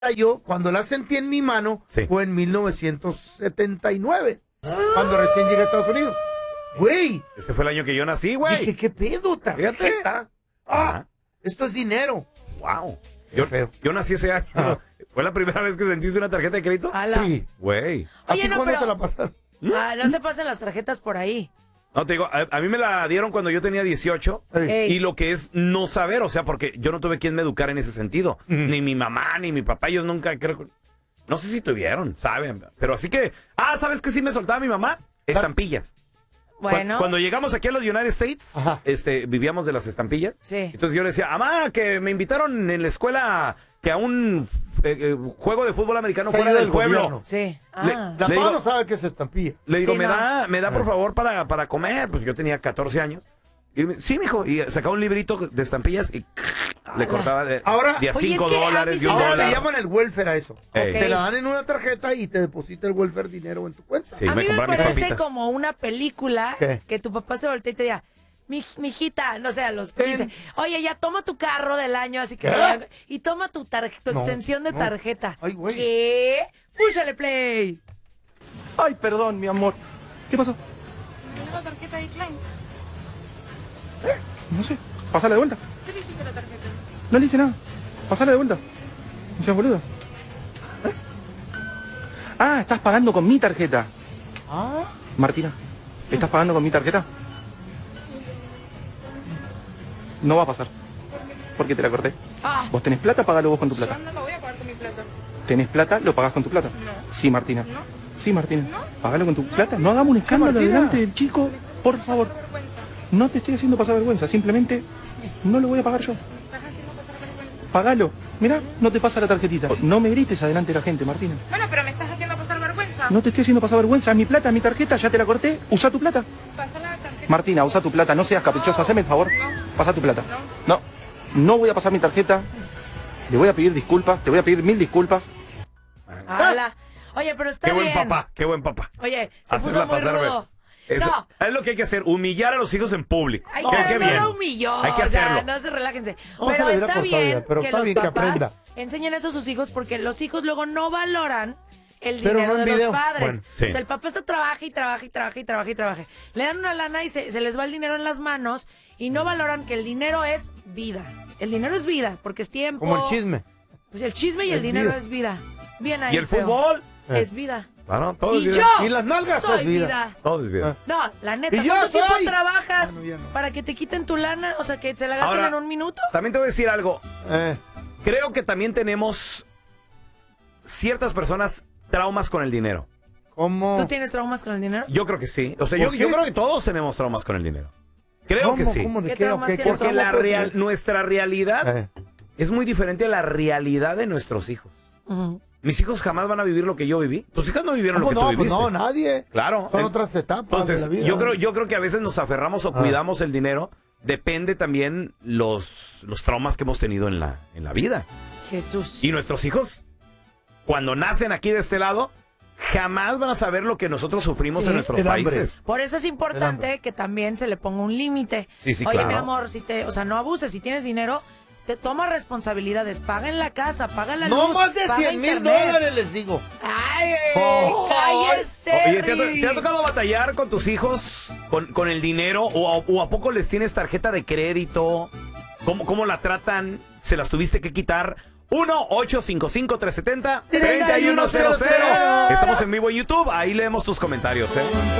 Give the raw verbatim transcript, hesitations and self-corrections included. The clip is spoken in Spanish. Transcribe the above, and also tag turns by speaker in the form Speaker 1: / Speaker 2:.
Speaker 1: yo, cuando la sentí en mi mano, sí. fue en mil novecientos setenta y nueve, cuando recién llegué a Estados Unidos. Güey.
Speaker 2: Ese fue el año que yo nací, güey.
Speaker 1: Dije, ¿qué pedo, tarjeta? Ah, Ajá. Esto es dinero.
Speaker 2: Wow. Yo, yo nací ese año. Ajá. ¿Fue la primera vez que sentiste una tarjeta de crédito?
Speaker 1: Ala. Sí.
Speaker 2: Güey.
Speaker 1: ¿A ti no, cuándo pero... te la pasaron?
Speaker 3: Ah, no se pasen las tarjetas por ahí.
Speaker 2: No, te digo, a, a mí me la dieron cuando yo tenía dieciocho. Ey. Y lo que es no saber, o sea, porque yo no tuve quien me educara en ese sentido. Mm. Ni mi mamá, ni mi papá, ellos nunca, creo, no sé si tuvieron, saben. Pero así que, ah, ¿sabes qué sí me soltaba mi mamá? Estampillas.
Speaker 3: Bueno.
Speaker 2: Cuando llegamos aquí a los United States, Ajá. este, vivíamos de las estampillas.
Speaker 3: Sí.
Speaker 2: Entonces yo le decía, mamá, que me invitaron en la escuela que a un eh, eh, juego de fútbol americano Se fuera del, del pueblo.
Speaker 1: Gobierno.
Speaker 3: Sí. Ah.
Speaker 1: Le, la mamá no sabe qué es estampilla.
Speaker 2: Le digo,
Speaker 3: sí,
Speaker 2: me
Speaker 3: no.
Speaker 2: da, me da por favor para, para comer. Pues yo tenía catorce años. Y me, sí, mijo. Y sacaba un librito de estampillas y ah, le cortaba de,
Speaker 1: ahora,
Speaker 2: de a cinco es dólares.
Speaker 1: Y un ahora le llaman el welfare a eso.
Speaker 2: Okay.
Speaker 1: Te la dan en una tarjeta y te deposita el welfare dinero en tu cuenta.
Speaker 2: Sí,
Speaker 3: a
Speaker 2: me
Speaker 3: mí me parece
Speaker 2: papitas.
Speaker 3: como una película ¿Qué? Que tu papá se voltea y te diga, mi, mi hijita, no sé, a los que dice, oye, ya toma tu carro del año, así que vaya, y toma tu, tar tu no, extensión de no. tarjeta.
Speaker 1: Ay, güey.
Speaker 3: ¿Qué? Púchale play.
Speaker 4: Ay, perdón, mi amor. ¿Qué pasó?
Speaker 5: ¿Tiene la tarjeta de Klein?
Speaker 4: ¿Eh? No sé. Pásala de vuelta.
Speaker 5: ¿Qué le hiciste a la tarjeta?
Speaker 4: No le hice nada. Pásala de vuelta. No seas boludo. ¿Eh? Ah, estás pagando con mi tarjeta.
Speaker 1: Ah.
Speaker 4: Martina, ¿estás pagando con mi tarjeta? No va a pasar. Porque te la corté.
Speaker 5: Ah.
Speaker 4: ¿Vos tenés plata? Págalo vos con tu plata.
Speaker 5: Yo no lo voy a pagar con mi plata.
Speaker 4: ¿Tenés plata? ¿Lo pagás con tu plata?
Speaker 5: No.
Speaker 4: Sí, Martina.
Speaker 5: No.
Speaker 4: Sí, Martina.
Speaker 5: No.
Speaker 4: Págalo con tu
Speaker 5: no.
Speaker 4: plata. No hagamos un escándalo
Speaker 1: sí,
Speaker 4: delante del chico. Por favor. No te estoy haciendo pasar vergüenza. Simplemente no lo voy a pagar yo.
Speaker 5: ¿Estás haciendo pasar vergüenza?
Speaker 4: Págalo. Mirá, no te pasa la tarjetita. No me grites adelante de la gente, Martina.
Speaker 5: Bueno, pero me estás haciendo pasar vergüenza.
Speaker 4: No te estoy haciendo pasar vergüenza. Es mi plata, mi tarjeta. Ya te la corté. Usa tu plata.
Speaker 5: Pasa la tarjeta.
Speaker 4: Martina, usa tu plata. No seas caprichosa.
Speaker 5: No.
Speaker 4: Haceme el favor.
Speaker 5: No.
Speaker 4: Pasa tu plata.
Speaker 5: No.
Speaker 4: No. No voy a pasar mi tarjeta. Le voy a pedir disculpas. Te voy a pedir mil disculpas.
Speaker 3: Hola. Oye, pero está
Speaker 2: qué
Speaker 3: bien.
Speaker 2: Qué buen papá, qué buen papá.
Speaker 3: Oye, se
Speaker 2: Hacerla
Speaker 3: puso muy rudo.
Speaker 2: Eso,
Speaker 3: no.
Speaker 2: Es lo que hay que hacer, humillar a los hijos en público.
Speaker 3: Ay,
Speaker 2: qué,
Speaker 3: no,
Speaker 2: qué
Speaker 3: no
Speaker 2: bien.
Speaker 3: lo humilló.
Speaker 2: Hay que hacerlo.
Speaker 3: O sea, no se relájense.
Speaker 1: No,
Speaker 3: pero
Speaker 1: se
Speaker 3: está bien,
Speaker 1: bien, pero
Speaker 3: que
Speaker 1: está
Speaker 3: los
Speaker 1: bien que
Speaker 3: papás
Speaker 1: aprenda.
Speaker 3: enseñen eso a sus hijos porque los hijos luego no valoran el
Speaker 1: pero
Speaker 3: dinero
Speaker 1: no
Speaker 3: de
Speaker 1: video.
Speaker 3: los padres.
Speaker 1: Bueno,
Speaker 2: sí.
Speaker 3: O sea, el papá está trabaja y trabaja y trabaja y trabaja y trabaja. Le dan una lana y se, se les va el dinero en las manos y no valoran que el dinero es vida. El dinero es vida porque es tiempo.
Speaker 1: Como el chisme.
Speaker 3: Pues el chisme y
Speaker 1: es
Speaker 3: el dinero
Speaker 1: vida.
Speaker 3: es vida. Bien ahí.
Speaker 2: ¿Y el
Speaker 3: feo.
Speaker 2: fútbol?
Speaker 3: Es vida.
Speaker 2: Claro, todo
Speaker 3: y
Speaker 2: es vida.
Speaker 3: yo
Speaker 1: y las nalgas
Speaker 3: soy
Speaker 1: es vida.
Speaker 3: vida.
Speaker 2: Todo es vida.
Speaker 3: No, la neta,
Speaker 1: ¿Y yo
Speaker 3: ¿cuánto tiempo
Speaker 1: soy?
Speaker 3: trabajas
Speaker 1: Ah, no, ya no.
Speaker 3: para que te quiten tu lana? O sea, que se la gasten
Speaker 2: Ahora,
Speaker 3: en un minuto.
Speaker 2: También te voy a decir algo.
Speaker 1: Eh.
Speaker 2: Creo que también tenemos ciertas personas traumas con el dinero.
Speaker 1: ¿Cómo?
Speaker 3: ¿Tú tienes traumas con el dinero?
Speaker 2: Yo creo que sí. O sea, yo, yo creo que todos tenemos traumas con el dinero. Creo
Speaker 1: ¿Cómo?
Speaker 2: que sí.
Speaker 1: ¿Cómo? ¿De
Speaker 3: ¿Qué
Speaker 1: qué?
Speaker 3: traumas
Speaker 1: ¿Qué?
Speaker 3: tienes?
Speaker 2: Porque
Speaker 1: ¿Cómo
Speaker 2: la
Speaker 1: puede
Speaker 2: real,
Speaker 1: ser?
Speaker 2: nuestra realidad
Speaker 1: Eh.
Speaker 2: es muy diferente a la realidad de nuestros hijos.
Speaker 3: Uh-huh.
Speaker 2: Mis hijos jamás van a vivir lo que yo viví. Tus hijas no vivieron
Speaker 1: No,
Speaker 2: lo que
Speaker 1: pues
Speaker 2: tú
Speaker 1: no, pues
Speaker 2: viviste.
Speaker 1: no, nadie.
Speaker 2: Claro.
Speaker 1: Son
Speaker 2: En-
Speaker 1: otras etapas
Speaker 2: Entonces,
Speaker 1: de la vida.
Speaker 2: yo creo, yo creo que a veces nos aferramos o
Speaker 1: Ah.
Speaker 2: cuidamos el dinero. Depende también los, los traumas que hemos tenido en la, en la vida.
Speaker 3: Jesús.
Speaker 2: Y nuestros hijos, cuando nacen aquí de este lado, jamás van a saber lo que nosotros sufrimos
Speaker 3: Sí.
Speaker 2: en nuestros
Speaker 1: El hambre.
Speaker 2: países.
Speaker 3: Por eso es
Speaker 1: El
Speaker 3: importante
Speaker 1: hambre.
Speaker 3: que también se le ponga un límite.
Speaker 2: Sí, sí,
Speaker 3: Oye,
Speaker 2: claro.
Speaker 3: mi amor, si te, o sea, no abuses, si tienes dinero, te toma responsabilidades, paga en la casa, paga la luz.
Speaker 1: No más de
Speaker 3: paga
Speaker 1: cien mil
Speaker 3: internet.
Speaker 1: dólares, les digo.
Speaker 3: Ay,
Speaker 1: Oh.
Speaker 3: cállese.
Speaker 2: Oye, ¿te ha,
Speaker 3: Rick.
Speaker 2: te ha tocado batallar con tus hijos con, con el dinero? ¿O, a- o a poco les tienes tarjeta de crédito? ¿Cómo, ¿Cómo la tratan? ¿Se las tuviste que quitar? uno ocho cinco cinco, tres siete cero, tres uno cero cero. Estamos en vivo en YouTube, ahí leemos tus comentarios, ¿eh?